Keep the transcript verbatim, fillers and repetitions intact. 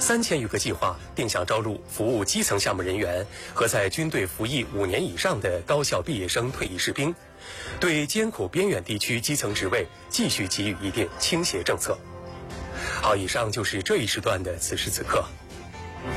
三千余个计划定向招录服务基层项目人员和在军队服役五年以上的高校毕业生、退役士兵，对艰苦边远地区基层职位继续给予一定倾斜政策。好，以上就是这一时段的此时此刻。